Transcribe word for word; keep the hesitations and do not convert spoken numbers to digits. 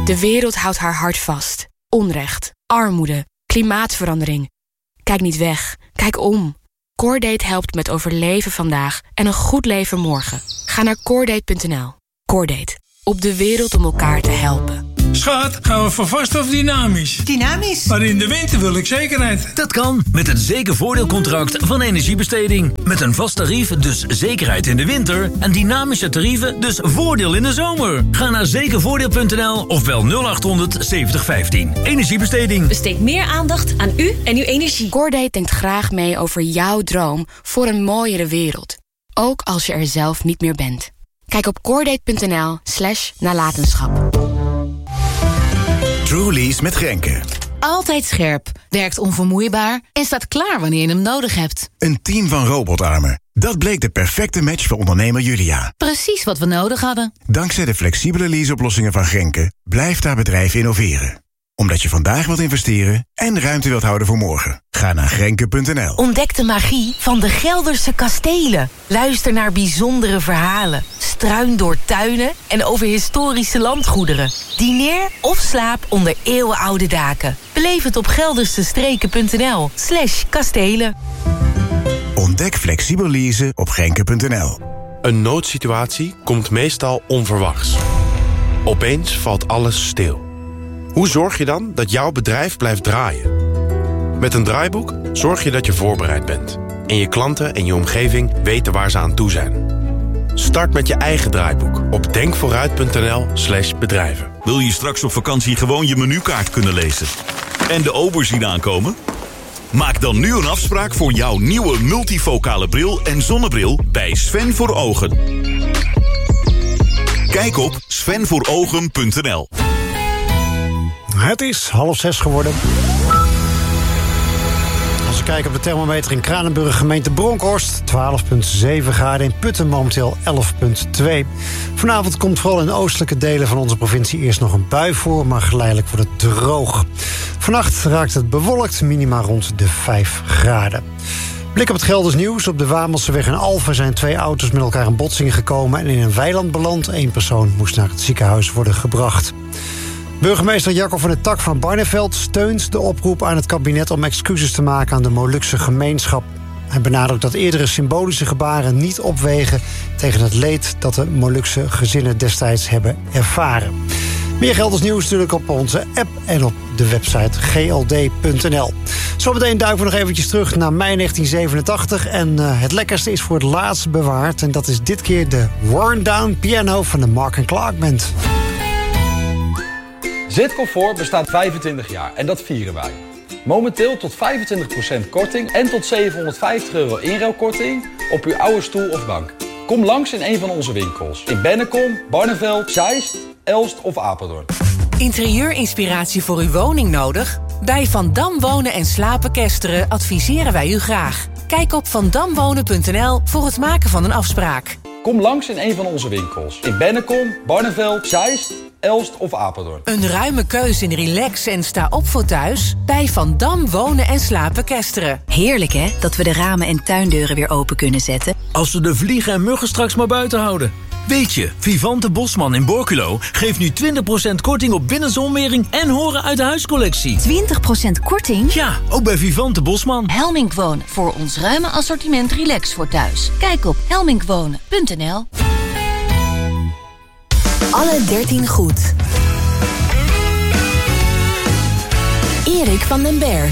De wereld houdt haar hart vast. Onrecht, armoede, klimaatverandering. Kijk niet weg, kijk om. Cordate helpt met overleven vandaag en een goed leven morgen. Ga naar cordate punt n l. Cordate, op de wereld om elkaar te helpen. Schat, gaan we voor vast of dynamisch? Dynamisch. Maar in de winter wil ik zekerheid. Dat kan, met het zekervoordeelcontract van Energiebesteding. Met een vast tarief, dus zekerheid in de winter. En dynamische tarieven, dus voordeel in de zomer. Ga naar zekervoordeel punt n l of bel nul acht honderd zeventig vijftien. Energiebesteding. Besteed meer aandacht aan u en uw energie. Cordate denkt graag mee over jouw droom voor een mooiere wereld. Ook als je er zelf niet meer bent. Kijk op cordate punt n l slash nalatenschap. Trulies met Grenke. Altijd scherp, werkt onvermoeibaar en staat klaar wanneer je hem nodig hebt. Een team van robotarmen. Dat bleek de perfecte match voor ondernemer Julia. Precies wat we nodig hadden. Dankzij de flexibele leaseoplossingen van Grenke blijft haar bedrijf innoveren. Omdat je vandaag wilt investeren en ruimte wilt houden voor morgen. Ga naar grenke punt n l. Ontdek de magie van de Gelderse kastelen. Luister naar bijzondere verhalen. Struin door tuinen en over historische landgoederen. Dineer of slaap onder eeuwenoude daken. Beleef het op geldersestreken punt n l slash kastelen. Ontdek flexibel leasen op grenke punt n l. Een noodsituatie komt meestal onverwachts. Opeens valt alles stil. Hoe zorg je dan dat jouw bedrijf blijft draaien? Met een draaiboek zorg je dat je voorbereid bent. En je klanten en je omgeving weten waar ze aan toe zijn. Start met je eigen draaiboek op denkvooruit punt n l slash bedrijven. Wil je straks op vakantie gewoon je menukaart kunnen lezen? En de ober zien aankomen? Maak dan nu een afspraak voor jouw nieuwe multifocale bril en zonnebril bij Sven voor Ogen. Kijk op sven voor ogen punt n l. Het is half zes geworden. Als we kijken op de thermometer in Kranenburg, gemeente Bronkhorst, twaalf komma zeven graden. In Putten momenteel elf komma twee. Vanavond komt vooral in de oostelijke delen van onze provincie eerst nog een bui voor, maar geleidelijk wordt het droog. Vannacht raakt het bewolkt, minima rond de vijf graden. Blik op het Gelders nieuws. Op de Wamelseweg in Alphen zijn twee auto's met elkaar in botsing gekomen en in een weiland beland. Eén persoon moest naar het ziekenhuis worden gebracht. Burgemeester Jacco van der Tak van Barneveld steunt de oproep aan het kabinet om excuses te maken aan de Molukse gemeenschap. Hij benadrukt dat eerdere symbolische gebaren niet opwegen tegen het leed dat de Molukse gezinnen destijds hebben ervaren. Meer Gelders nieuws natuurlijk op onze app en op de website g l d punt n l. Zometeen duiken we nog eventjes terug naar mei negentien zevenentachtig. En uh, het lekkerste is voor het laatst bewaard. En dat is dit keer de Worn Down Piano van de Mark and Clark Band. Zitcomfort bestaat vijfentwintig jaar en dat vieren wij. Momenteel tot vijfentwintig procent korting en tot zevenhonderdvijftig euro inruilkorting op uw oude stoel of bank. Kom langs in een van onze winkels. In Bennekom, Barneveld, Zeist, Elst of Apeldoorn. Interieurinspiratie voor uw woning nodig? Bij Van Dam Wonen en Slapen Kesteren adviseren wij u graag. Kijk op van dam wonen punt n l voor het maken van een afspraak. Kom langs in een van onze winkels. In Bennekom, Barneveld, Zeist, Elst of Apeldoorn. Een ruime keuze in relax en sta op voor thuis bij Van Dam Wonen en Slapen Kesteren. Heerlijk hè, dat we de ramen en tuindeuren weer open kunnen zetten. Als we de vliegen en muggen straks maar buiten houden. Weet je, Vivante Bosman in Borculo geeft nu twintig procent korting op binnenzonwering en horen uit de huiscollectie. twintig procent korting? Ja, ook bij Vivante Bosman. Helmink Wonen, voor ons ruime assortiment relax voor thuis. Kijk op helmink wonen punt n l. Alle dertien goed. Erik van den Berg.